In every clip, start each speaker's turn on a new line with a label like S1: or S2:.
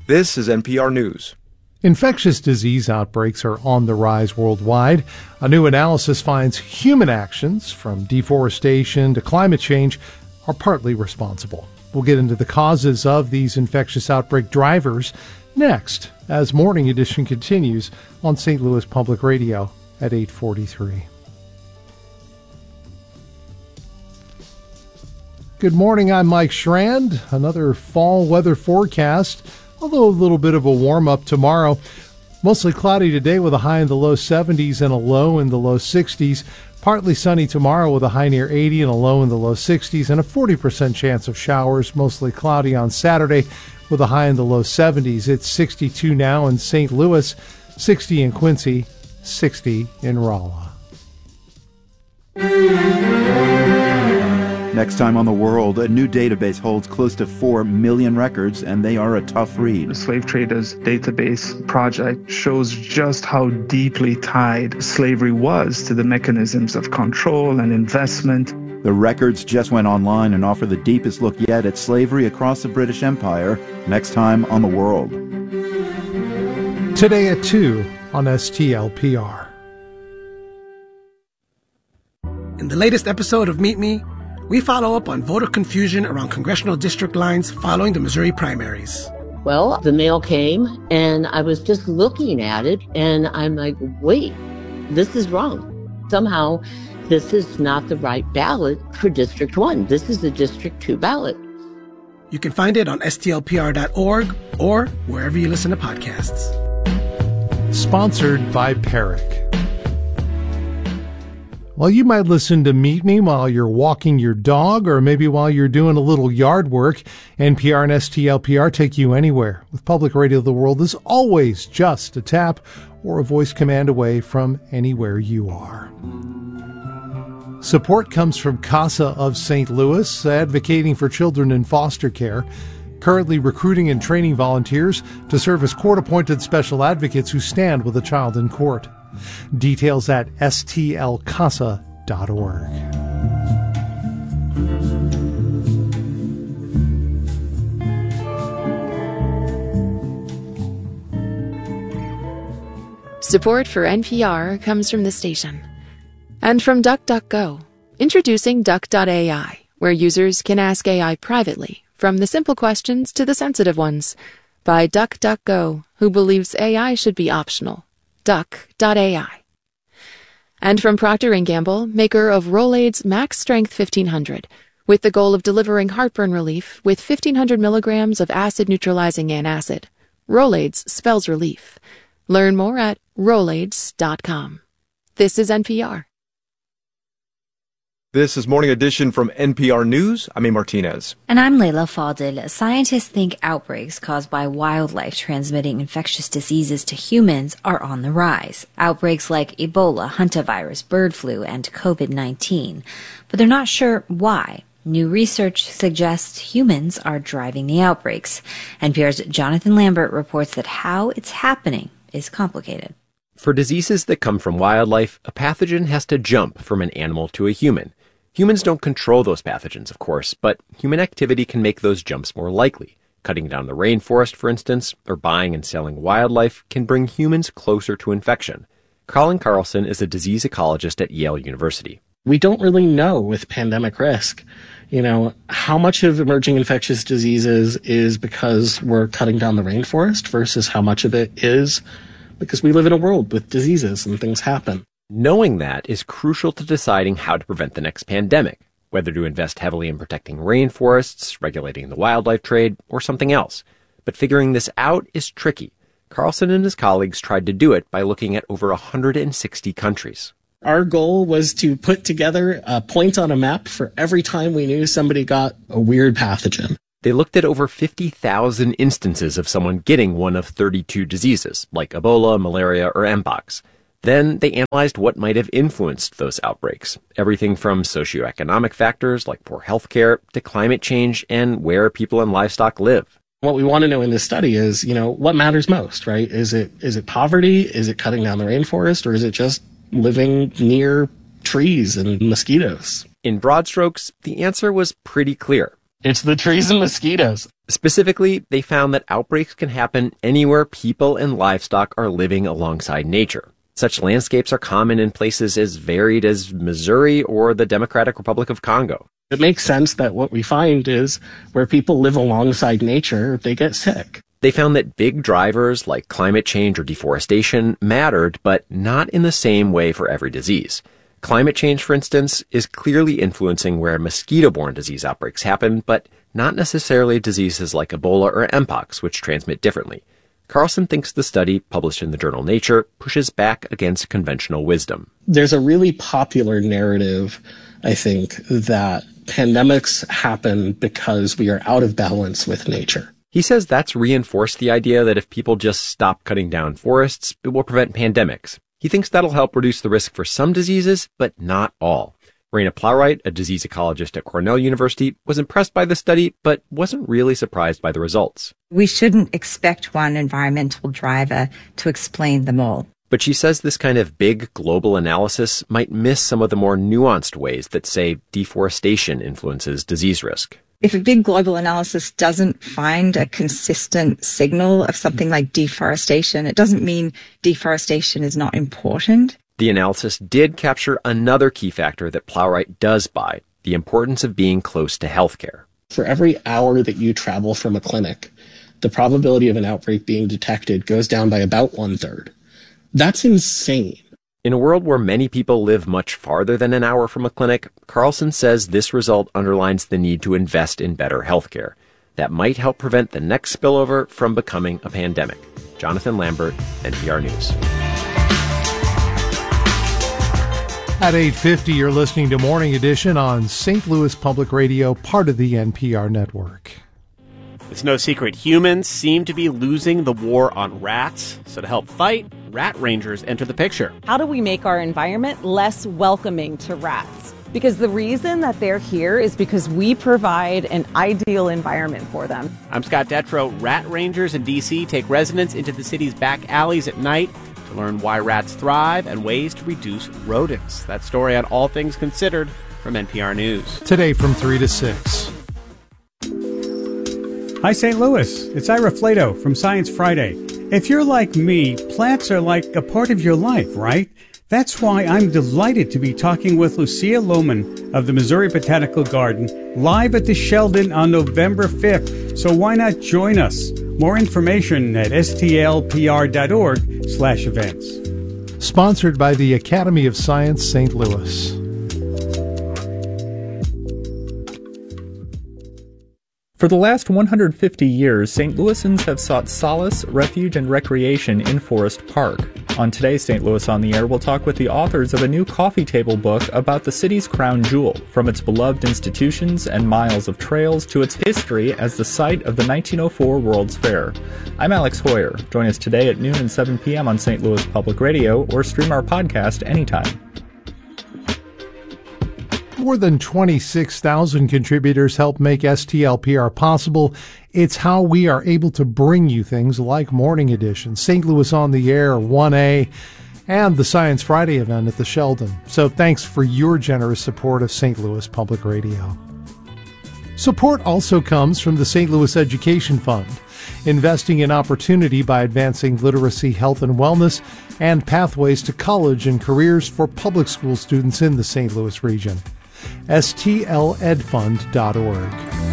S1: This is NPR News.
S2: Infectious disease outbreaks are on the rise worldwide. A new analysis finds human actions, from deforestation to climate change, are partly responsible. We'll get into the causes of these infectious outbreak drivers next, as Morning Edition continues on St. Louis Public Radio at 8:43. Good morning, I'm Mike Schrand. Another fall weather forecast, although a little bit of a warm-up tomorrow. Mostly cloudy today with a high in the low 70s and a low in the low 60s. Partly sunny tomorrow with a high near 80 and a low in the low 60s, and a 40% chance of showers. Mostly cloudy on Saturday with a high in the low 70s. It's 62 now in St. Louis, 60 in Quincy, 60 in Rolla.
S3: Next time on The World, a new database holds close to 4 million records, and they are a tough read.
S4: The Slave Traders Database Project shows just how deeply tied slavery was to the mechanisms of control and investment.
S3: The records just went online and offer the deepest look yet at slavery across the British Empire. Next time on The World.
S2: Today at 2 on STLPR.
S5: In the latest episode of Meet Me, we follow up on voter confusion around congressional district lines following the Missouri primaries.
S6: Well, the mail came, and I was just looking at it, and I'm like, wait, this is wrong. Somehow, this is not the right ballot for District 1. This is the District 2 ballot.
S5: You can find it on stlpr.org or wherever you listen to podcasts.
S2: Sponsored by Peric. Well, you might listen to Meet Me while you're walking your dog, or maybe while you're doing a little yard work. NPR and STLPR take you anywhere. With Public Radio, the world is always just a tap or a voice command away from anywhere you are. Support comes from CASA of St. Louis, advocating for children in foster care, currently recruiting and training volunteers to serve as court-appointed special advocates who stand with a child in court. Details at stlcasa.org.
S7: Support for NPR comes from the station. And from DuckDuckGo. Introducing Duck.ai, where users can ask AI privately, from the simple questions to the sensitive ones. By DuckDuckGo, who believes AI should be optional. Duck.ai. And from Procter & Gamble, maker of Rolaids Max Strength 1500, with the goal of delivering heartburn relief with 1500 milligrams of acid-neutralizing antacid. Rolaids spells relief. Learn more at Rolaids.com. This is NPR.
S1: This is Morning Edition from NPR News. I'm A. Martinez.
S8: And I'm Layla Fadil. Scientists think outbreaks caused by wildlife transmitting infectious diseases to humans are on the rise. Outbreaks like Ebola, hantavirus, bird flu, and COVID-19. But they're not sure why. New research suggests humans are driving the outbreaks. NPR's Jonathan Lambert reports that how it's happening is complicated.
S9: For diseases that come from wildlife, a pathogen has to jump from an animal to a human. Humans don't control those pathogens, of course, but human activity can make those jumps more likely. Cutting down the rainforest, for instance, or buying and selling wildlife can bring humans closer to infection. Colin Carlson is a disease ecologist at Yale University.
S10: We don't really know with pandemic risk, how much of emerging infectious diseases is because we're cutting down the rainforest versus how much of it is because we live in a world with diseases and things happen.
S9: Knowing that is crucial to deciding how to prevent the next pandemic, whether to invest heavily in protecting rainforests, regulating the wildlife trade, or something else. But figuring this out is tricky. Carlson and his colleagues tried to do it by looking at over 160 countries.
S10: Our goal was to put together a point on a map for every time we knew somebody got a weird pathogen.
S9: They looked at over 50,000 instances of someone getting one of 32 diseases, like Ebola, malaria, or Mpox. Then they analyzed what might have influenced those outbreaks, everything from socioeconomic factors like poor health care to climate change and where people and livestock live.
S10: What we want to know in this study is, what matters most, right? Is it poverty? Is it cutting down the rainforest? Or is it just living near trees and mosquitoes?
S9: In broad strokes, the answer was pretty clear.
S10: It's the trees and mosquitoes.
S9: Specifically, they found that outbreaks can happen anywhere people and livestock are living alongside nature. Such landscapes are common in places as varied as Missouri or the Democratic Republic of Congo.
S10: It makes sense that what we find is where people live alongside nature, they get sick.
S9: They found that big drivers like climate change or deforestation mattered, but not in the same way for every disease. Climate change, for instance, is clearly influencing where mosquito-borne disease outbreaks happen, but not necessarily diseases like Ebola or Mpox, which transmit differently. Carlson thinks the study, published in the journal Nature, pushes back against conventional wisdom.
S10: There's a really popular narrative, I think, that pandemics happen because we are out of balance with nature.
S9: He says that's reinforced the idea that if people just stop cutting down forests, it will prevent pandemics. He thinks that'll help reduce the risk for some diseases, but not all. Raina Plowright, a disease ecologist at Cornell University, was impressed by the study, but wasn't really surprised by the results.
S11: We shouldn't expect one environmental driver to explain them all.
S9: But she says this kind of big global analysis might miss some of the more nuanced ways that, say, deforestation influences disease risk.
S11: If a big global analysis doesn't find a consistent signal of something like deforestation, it doesn't mean deforestation is not important.
S9: The analysis did capture another key factor that Plowright does buy, the importance of being close to healthcare.
S10: For every hour that you travel from a clinic, the probability of an outbreak being detected goes down by about 1/3. That's insane.
S9: In a world where many people live much farther than an hour from a clinic, Carlson says this result underlines the need to invest in better healthcare. That might help prevent the next spillover from becoming a pandemic. Jonathan Lambert, NPR News.
S2: At 8:50, you're listening to Morning Edition on St. Louis Public Radio, part of the NPR network.
S12: It's no secret humans seem to be losing the war on rats. So to help fight, rat rangers enter the picture.
S13: How do we make our environment less welcoming to rats? Because the reason that they're here is because we provide an ideal environment for them.
S12: I'm Scott Detrow. Rat rangers in D.C. take residents into the city's back alleys at night to learn why rats thrive and ways to reduce rodents. That story on All Things Considered from NPR News.
S2: Today from 3 to 6.
S14: Hi, St. Louis. It's Ira Flato from Science Friday. If you're like me, plants are like a part of your life, right? That's why I'm delighted to be talking with Lucia Lohman of the Missouri Botanical Garden live at the Sheldon on November 5th. So why not join us? More information at stlpr.org/events.
S2: Sponsored by the Academy of Science, St. Louis.
S15: For the last 150 years, St. Louisans have sought solace, refuge, and recreation in Forest Park. On today's St. Louis on the Air, we'll talk with the authors of a new coffee table book about the city's crown jewel, from its beloved institutions and miles of trails to its history as the site of the 1904 World's Fair. I'm Alex Hoyer. Join us today at noon and 7 p.m. on St. Louis Public Radio or stream our podcast anytime.
S2: More than 26,000 contributors help make STLPR possible. It's how we are able to bring you things like Morning Edition, St. Louis on the Air, 1A, and the Science Friday event at the Sheldon. So thanks for your generous support of St. Louis Public Radio. Support also comes from the St. Louis Education Fund, investing in opportunity by advancing literacy, health, and wellness, and pathways to college and careers for public school students in the St. Louis region. stledfund.org.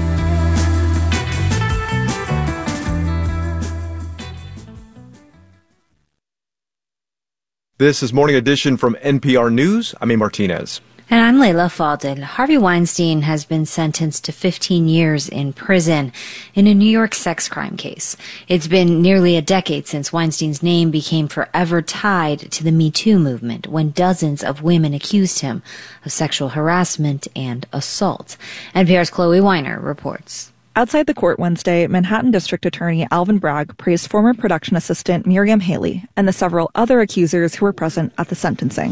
S1: This is Morning Edition from NPR News. I'm A. Martinez.
S8: And I'm Layla Fadel. Harvey Weinstein has been sentenced to 15 years in prison in a New York sex crime case. It's been nearly a decade since Weinstein's name became forever tied to the Me Too movement, when dozens of women accused him of sexual harassment and assault. NPR's Chloe Weiner reports.
S16: Outside the court Wednesday, Manhattan District Attorney Alvin Bragg praised former production assistant Miriam Haley and the several other accusers who were present at the sentencing.